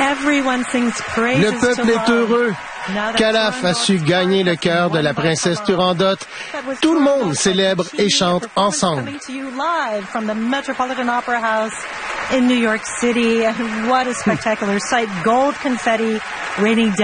Le peuple est heureux. Calaf a su gagner le cœur de la princesse Turandot. Tout le monde célèbre et chante ensemble. In New York City, what a spectacular sight. Gold confetti raining down.